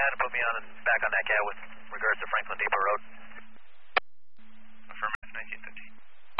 can and put me on and back on that cat with regards to Franklin Depot Road.